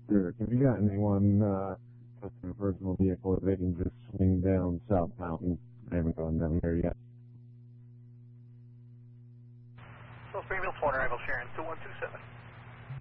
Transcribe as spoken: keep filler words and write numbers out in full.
Sure. Have you got anyone, uh, with a personal vehicle that they can just swing down South Mountain? I haven't gone down there yet. So Springville, Fort Arrival, Sharon, two one two seven.